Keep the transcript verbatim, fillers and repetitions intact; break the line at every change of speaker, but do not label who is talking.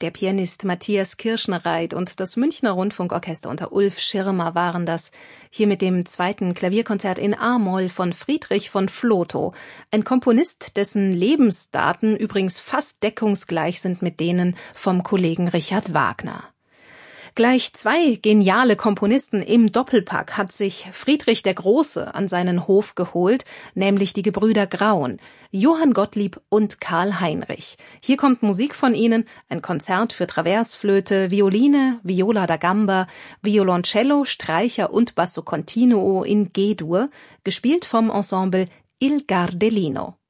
Der Pianist Matthias Kirschnereit und das Münchner Rundfunkorchester unter Ulf Schirmer waren das. Hier mit dem zweiten Klavierkonzert in a-Moll von Friedrich von Flotow, ein Komponist, dessen Lebensdaten übrigens fast deckungsgleich sind mit denen vom Kollegen Richard Wagner. Gleich zwei geniale Komponisten im Doppelpack hat sich Friedrich der Große an seinen Hof geholt, nämlich die Gebrüder Graun, Johann Gottlieb und Karl Heinrich. Hier kommt Musik von ihnen, ein Konzert für Traversflöte, Violine, Viola da Gamba, Violoncello, Streicher und Basso Continuo in G-Dur, gespielt vom Ensemble Il Gardellino.